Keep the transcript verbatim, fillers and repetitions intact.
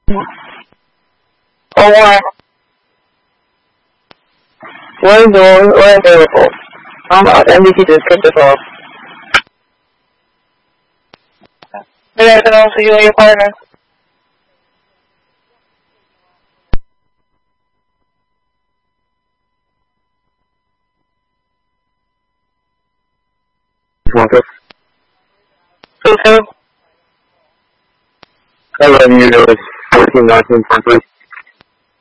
Oh, one. One door or available. I'm out. M D T just kicked us off. Good afternoon to you and your partner. Marcus. Two two. I love you. It was fourteen nineteen point three.